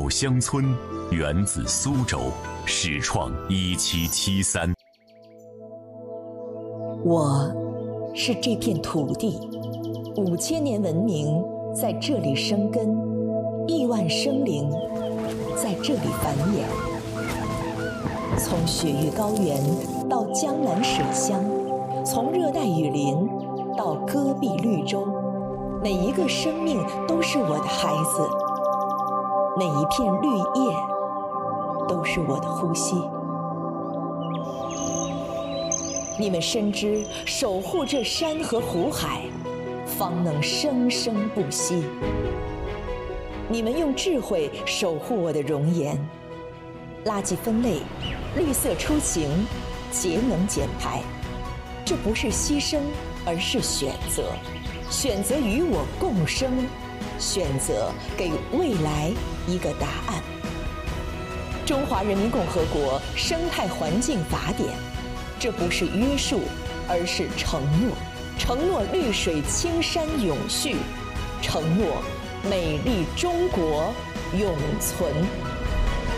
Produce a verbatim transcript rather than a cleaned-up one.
老乡村，源自苏州，始创一七七三。 我是这片土地，五千年文明在这里生根，亿万生灵在这里繁衍。从雪域高原到江南水乡，从热带雨林到戈壁绿洲，每一个生命都是我的孩子，每一片绿叶都是我的呼吸。你们深知守护这山河湖海，方能生生不息。你们用智慧守护我的容颜，垃圾分类，绿色出行，节能减排，这不是牺牲，而是选择。选择与我共生，选择给未来一个答案。中华人民共和国生态环境法典，这不是约束，而是承诺。承诺绿水青山永续，承诺美丽中国永存。